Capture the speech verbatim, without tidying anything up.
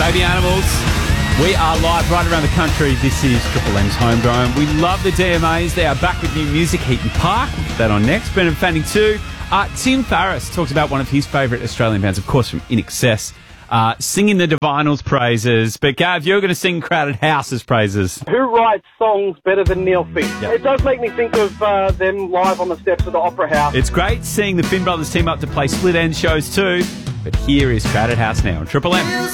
go the Animals. We are live right around the country. This is Triple M's Homegrown. We love the D M As. They are back with new music, Heaton Park. We'll get that on next. Brendan Fanning too. Uh, Tim Farriss talks about one of his favourite Australian bands, of course, from In Excess, uh, singing the Divinals' praises. But Gav, you're going to sing Crowded House's praises. Who writes songs better than Neil Finn? Yep. It does make me think of uh, them live on the steps of the Opera House. It's great seeing the Finn brothers team up to play split end shows too. But here is Crowded House now on Triple M.